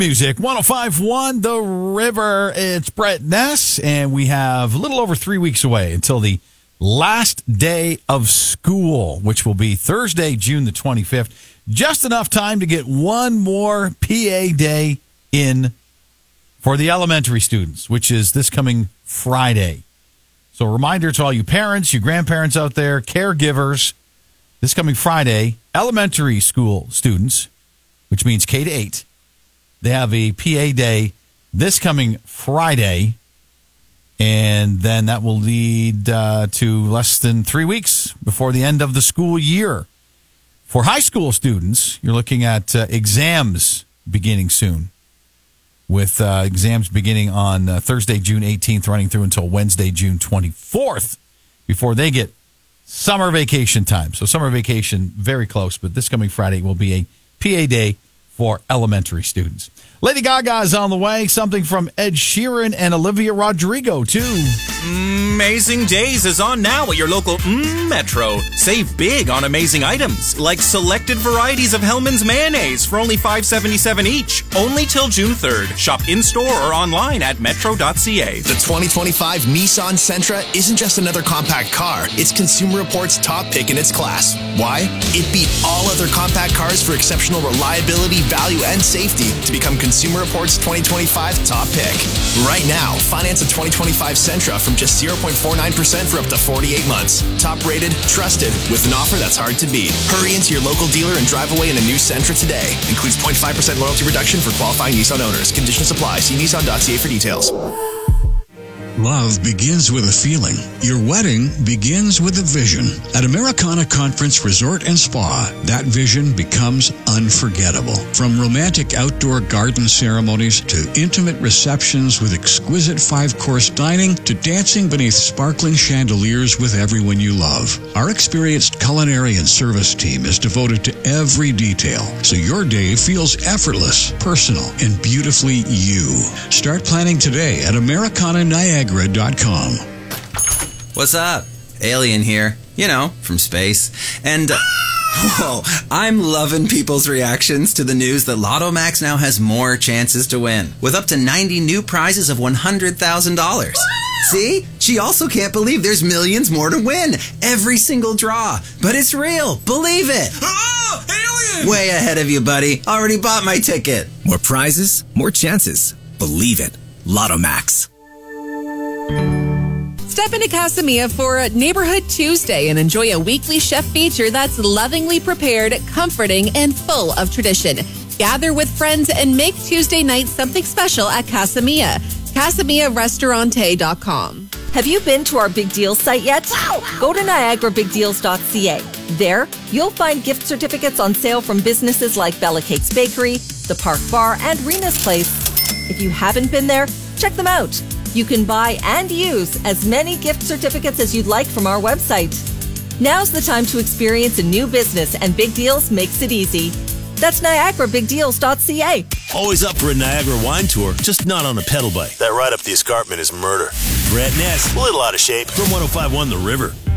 Music 105.1 The River. It's Brett Ness, and we have a little over 3 weeks away until the last day of school, which will be Thursday, June the 25th. Just enough time to get one more PA day in for the elementary students, which is this coming Friday. So a reminder to all you parents, you grandparents out there, caregivers, this coming Friday, elementary school students, which means K to 8, they have a PA day this coming Friday, and then that will lead to less than 3 weeks before the end of the school year. For high school students, you're looking at exams beginning soon, with exams beginning on Thursday, June 18th, running through until Wednesday, June 24th, before they get summer vacation time. So summer vacation, very close, but this coming Friday will be a PA day for elementary students. Lady Gaga is on the way. Something from Ed Sheeran and Olivia Rodrigo, too. Amazing Days is on now at your local Metro. Save big on amazing items, like selected varieties of Hellmann's mayonnaise for only $5.77 each. Only till June 3rd. Shop in-store or online at metro.ca. The 2025 Nissan Sentra isn't just another compact car. It's Consumer Reports' top pick in its class. Why? It beat all other compact cars for exceptional reliability, value, and safety to become Consumer Reports' 2025 top pick. Right now, finance a 2025 Sentra from just 0.49% for up to 48 months. Top rated, trusted, with an offer that's hard to beat. Hurry into your local dealer and drive away in a new Sentra today. Includes 0.5% loyalty reduction for qualifying Nissan owners. Conditions apply. See Nissan.ca for details. Love begins with a feeling. Your wedding begins with a vision. At Americana Conference Resort and Spa, that vision becomes unforgettable. From romantic outdoor garden ceremonies to intimate receptions with exquisite 5-course dining to dancing beneath sparkling chandeliers with everyone you love. Our experienced culinary and service team is devoted to every detail, so your day feels effortless, personal, and beautifully you. Start planning today at AmericanaNiagara.com. What's up? Alien here. You know, from space. And, whoa, I'm loving people's reactions to the news that Lotto Max now has more chances to win, with up to 90 new prizes of $100,000. See? She also can't believe there's millions more to win. Every single draw. But it's real. Believe it. Oh, alien! Way ahead of you, buddy. Already bought my ticket. More prizes, more chances. Believe it. Lotto Max. Step into Casamia for Neighborhood Tuesday and enjoy a weekly chef feature that's lovingly prepared, comforting, and full of tradition. Gather with friends and make Tuesday night something special at Casamia. CasamiaRestaurante.com. Have you been to our Big Deals site yet? Go to NiagaraBigDeals.ca. There, you'll find gift certificates on sale from businesses like Bella Cakes Bakery, The Park Bar, and Rena's Place. If you haven't been there, check them out. You can buy and use as many gift certificates as you'd like from our website. Now's the time to experience a new business, and Big Deals makes it easy. That's NiagaraBigDeals.ca. Always up for a Niagara wine tour, just not on a pedal bike. That ride up the escarpment is murder. Brett Ness, a little out of shape, from 105.1 The River.